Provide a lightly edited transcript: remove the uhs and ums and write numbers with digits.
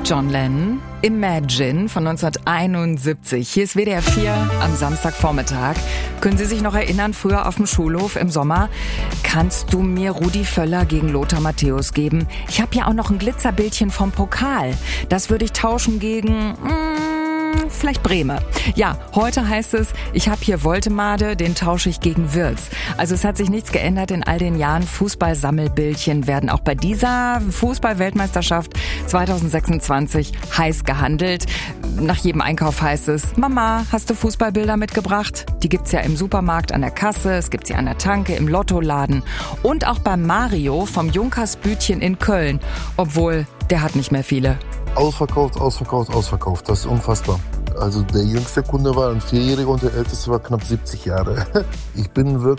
John Lennon, Imagine von 1971. Hier ist WDR 4 am Samstagvormittag. Können Sie sich noch erinnern, früher auf dem Schulhof im Sommer? Kannst du mir Rudi Völler gegen Lothar Matthäus geben? Ich habe ja auch noch ein Glitzerbildchen vom Pokal. Das würde ich tauschen gegen... vielleicht Breme. Ja, heute heißt es, ich habe hier Woltemade, den tausche ich gegen Wirtz. Also es hat sich nichts geändert in all den Jahren. Fußballsammelbildchen werden auch bei dieser Fußball-Weltmeisterschaft 2026 heiß gehandelt. Nach jedem Einkauf heißt es, Mama, hast du Fußballbilder mitgebracht? Die gibt's ja im Supermarkt an der Kasse, es gibt sie an der Tanke, im Lottoladen und auch beim Mario vom Junkersbütchen in Köln. Obwohl, der hat nicht mehr viele. Ausverkauft. Das ist unfassbar. Also der jüngste Kunde war ein 4-Jähriger und der älteste war knapp 70 Jahre. Ich bin wirklich